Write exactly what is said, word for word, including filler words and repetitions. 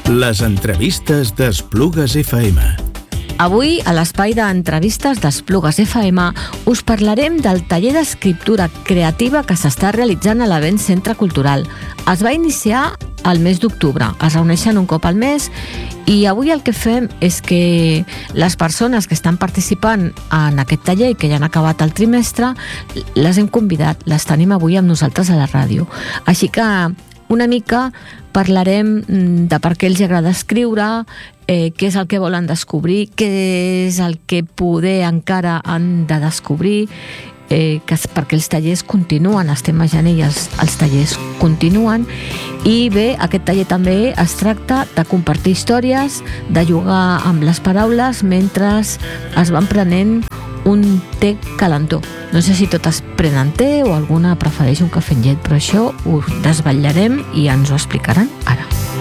Les entrevistes d'Esplugues F M. Avui, a l'espai d'entrevistes d'Esplugues F M, us parlarem del taller d'escriptura creativa que s'està realitzant a l'Avent Centre Cultural. Es va iniciar al mes d'octubre, es reuneixen un cop al mes i avui el que fem és que les persones que estan participant en aquest taller i que ja han acabat el trimestre, les hem convidat, les tenim avui amb nosaltres a la ràdio. Així que una mica parlarem de per què els agrada escriure, eh, què és el que volen descobrir, què és el que poder encara han de descobrir, eh, que és perquè els tallers continuen, estem a gener i els, els tallers continuen. I bé, aquest taller també es tracta de compartir històries, de jugar amb les paraules mentre es van prenent un té calentó. No sé si totes prenen té o alguna prefereix un cafè amb llet, però això ho desvetllarem i ens ho explicaran ara.